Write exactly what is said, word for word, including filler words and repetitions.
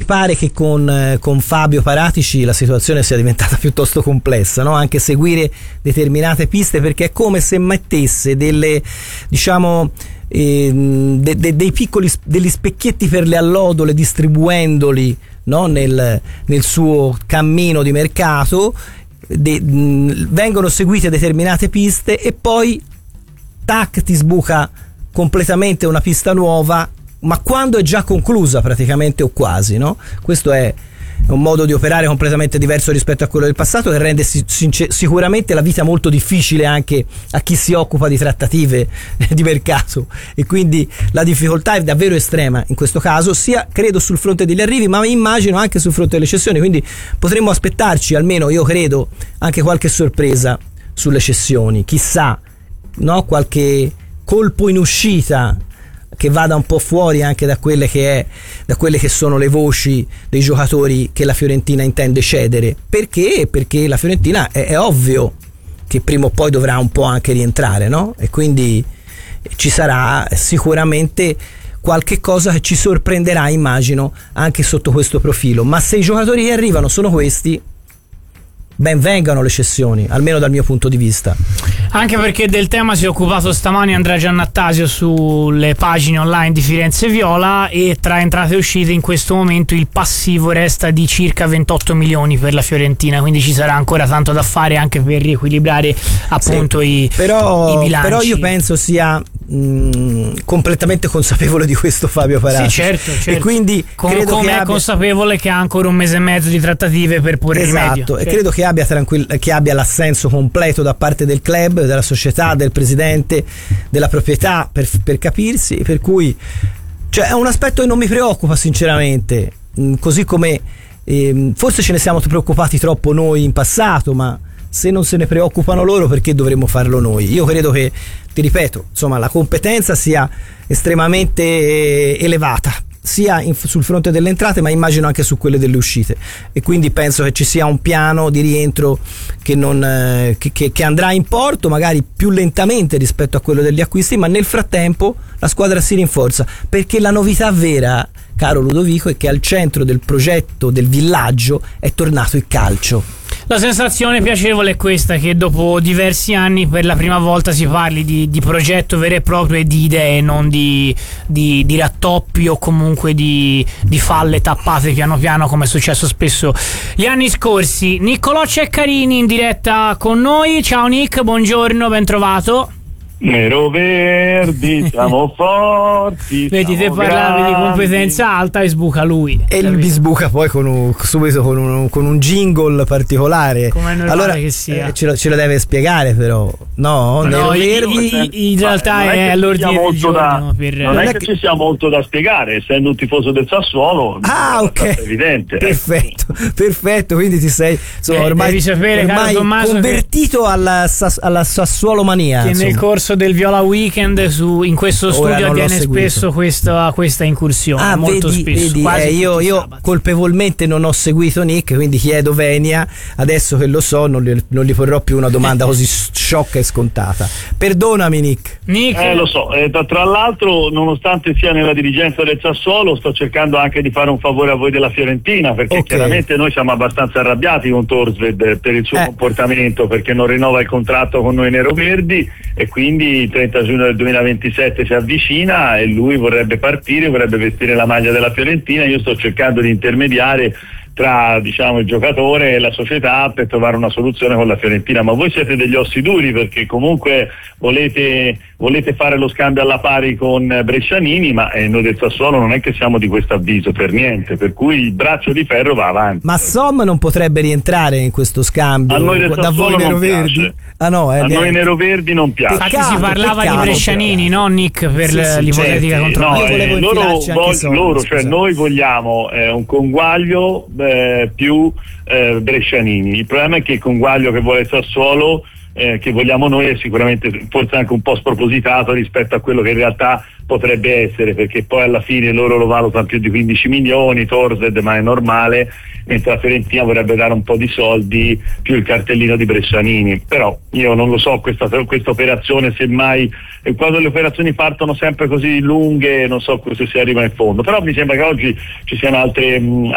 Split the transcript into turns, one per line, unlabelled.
pare che con, eh, con Fabio Paratici la situazione sia diventata piuttosto complessa, no? Anche seguire determinate piste, perché è come se mettesse delle, diciamo, eh, de, de, dei piccoli degli specchietti per le allodole, distribuendoli, no? nel, nel suo cammino di mercato. De, mh, vengono seguite determinate piste e poi tac, ti sbuca completamente una pista nuova, ma quando è già conclusa praticamente o quasi, no? Questo è un modo di operare completamente diverso rispetto a quello del passato, che rende sincer- sicuramente la vita molto difficile anche a chi si occupa di trattative di mercato, e quindi la difficoltà è davvero estrema in questo caso, sia credo sul fronte degli arrivi, ma immagino anche sul fronte delle cessioni, quindi potremmo aspettarci, almeno io credo, anche qualche sorpresa sulle cessioni, chissà, no? Qualche colpo in uscita che vada un po' fuori anche da quelle che è da quelle che sono le voci dei giocatori che la Fiorentina intende cedere. Perché? Perché la Fiorentina è, è ovvio che prima o poi dovrà un po' anche rientrare, no? E quindi ci sarà sicuramente qualche cosa che ci sorprenderà, immagino, anche sotto questo profilo. Ma se i giocatori che arrivano sono questi, ben vengano le cessioni, almeno dal mio punto di vista.
Anche perché del tema si è occupato stamani Andrea Giannattasio sulle pagine online di Firenze Viola, e tra entrate e uscite in questo momento il passivo resta di circa ventotto milioni per la Fiorentina, quindi ci sarà ancora tanto da fare anche per riequilibrare appunto sì, i,
però,
i bilanci.
Però io penso sia mh, completamente consapevole di questo Fabio Paratici.
Sì, certo, certo.
E quindi
Com-
credo
come
che
è
abbia...
consapevole che ha ancora un mese e mezzo di trattative per porre
esatto,
rimedio.
E
certo.
credo che abbia tranquill- che abbia l'assenso completo da parte del club, della società, del presidente, della proprietà, per, per capirsi, per cui cioè, è un aspetto che non mi preoccupa sinceramente, mm, così come ehm, forse ce ne siamo preoccupati troppo noi in passato, ma se non se ne preoccupano loro, perché dovremmo farlo noi? Io credo che, ti ripeto, insomma, la competenza sia estremamente elevata, sia in, sul fronte delle entrate, ma immagino anche su quelle delle uscite, e quindi penso che ci sia un piano di rientro che, non, eh, che, che, che andrà in porto magari più lentamente rispetto a quello degli acquisti, ma nel frattempo la squadra si rinforza, perché la novità vera, caro Ludovico, è che al centro del progetto del villaggio è tornato il calcio.
La sensazione piacevole è questa, che dopo diversi anni per la prima volta si parli di, di progetto vero e proprio e di idee, non di, di, di rattoppi o comunque di, di falle tappate piano piano, come è successo spesso gli anni scorsi. Niccolò Ceccarini in diretta con noi. Ciao Nick, buongiorno, ben trovato.
Nero verdi, siamo forti.
Vedi, te
siamo
parlavi
grandi.
di competenza alta e sbuca lui.
E
capito?
mi sbuca poi con un, subito con un, con un jingle particolare.
Come è normale
allora,
che sia.
Eh, ce, lo, ce lo deve spiegare però. No,
No,
Nero
i-
Verdi.
i- in realtà
non
è
che
all'ordine
ci sia
del
molto da-
giorno per-
non,
Non
è
è
che,
che-
ci sia molto da spiegare, essendo un tifoso del Sassuolo.
Ah,
è
ok.
abbastanza evidente.
Perfetto, perfetto. Quindi ti sei insomma,
Eh,
ormai,
devi sapere, caro
ormai
Tommaso,
convertito alla, Sas- alla Sassuolo mania.
che
insomma.
nel corso del Viola Weekend su, in questo
Ora
studio
non l'ho
avviene
seguito.
spesso questa, questa incursione.
Ah,
molto
vedi,
spesso.
vedi,
quasi
eh, io,
tutti i
io
sabati.
colpevolmente non ho seguito Nick, quindi chiedo venia. Adesso che lo so, non gli, non gli porrò più una domanda così sciocca e scontata. Perdonami, Nick.
Nick,
Eh, lo so, eh, tra, tra l'altro, nonostante sia nella dirigenza del Sassuolo, sto cercando anche di fare un favore a voi della Fiorentina, perché
Ok.
chiaramente noi siamo abbastanza arrabbiati con Torsved per il suo
Eh.
comportamento, perché non rinnova il contratto con noi neroverdi, e quindi il trenta giugno del duemilaventisette si avvicina e lui vorrebbe partire, vorrebbe vestire la maglia della Fiorentina. Io sto cercando di intermediare tra, diciamo, il giocatore e la società per trovare una soluzione con la Fiorentina, ma voi siete degli ossi duri, perché comunque volete, volete fare lo scambio alla pari con Brescianini, ma eh, noi del Sassuolo non è che siamo di questo avviso per niente, per cui il braccio di ferro va avanti.
Ma Som non potrebbe rientrare in questo scambio
A noi del
da voi
Sassuolo non
neroverdi?
piace.
Ah no, eh,
A noi
neanche.
neroverdi non piace.
infatti
peccato,
si parlava
peccato,
di Brescianini, no Nick, per
Sì,
l-
sì,
l'ipotetica
certo.
contro.
No,
Io volevo
eh, loro,
infilarci anche
vog-
Som,
loro cioè
scusa.
noi vogliamo eh, un conguaglio eh, più eh, Brescianini. Il problema è che il conguaglio che vuole il Sassuolo, eh, che vogliamo noi, è sicuramente forse anche un po' spropositato rispetto a quello che in realtà potrebbe essere, perché poi alla fine loro lo valutano più di quindici milioni, Torsved, ma è normale, mentre la Fiorentina vorrebbe dare un po' di soldi più il cartellino di Brescianini. Però io non lo so, questa, questa operazione, semmai, e quando le operazioni partono sempre così lunghe non so se si arriva in fondo, però mi sembra che oggi ci siano altre, mh,